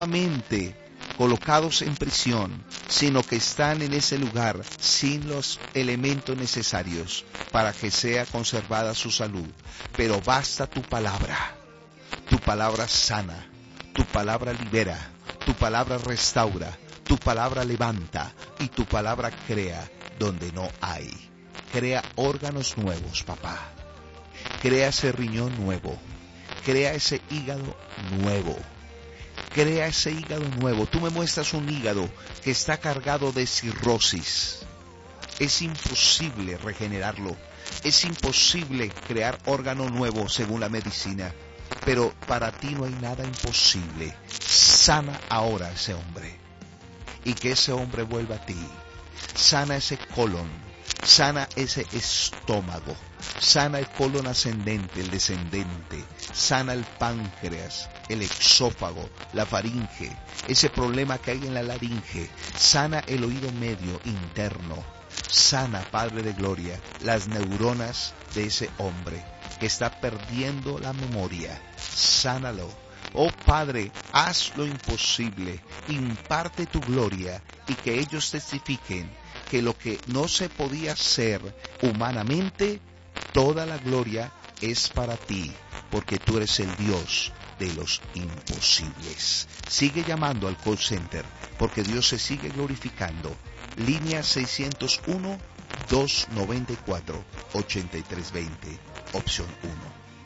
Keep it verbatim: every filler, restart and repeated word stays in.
solamente colocados en prisión, sino que están en ese lugar sin los elementos necesarios para que sea conservada su salud. Pero basta tu palabra. Tu palabra sana, tu palabra libera, tu palabra restaura, tu palabra levanta y tu palabra crea donde no hay. Crea órganos nuevos, papá. Crea ese riñón nuevo. Crea ese hígado nuevo. Crea ese hígado nuevo. Tú me muestras un hígado que está cargado de cirrosis. Es imposible regenerarlo. Es imposible crear órgano nuevo según la medicina. Pero para ti no hay nada imposible. Sana ahora a ese hombre. Y que ese hombre vuelva a ti. Sana ese colon. Sana ese estómago. Sana el colon ascendente, el descendente. Sana el páncreas, el exófago, la faringe. Ese problema que hay en la laringe. Sana el oído medio interno. Sana, Padre de Gloria, las neuronas de ese hombre que está perdiendo la memoria. Sánalo. Oh Padre, haz lo imposible. Imparte tu gloria y que ellos testifiquen que lo que no se podía hacer humanamente, toda la gloria es para ti, porque tú eres el Dios de los imposibles. Sigue llamando al call center, porque Dios se sigue glorificando. Línea seiscientos uno, dos noventa y cuatro, ochenta y tres veinte, opción uno.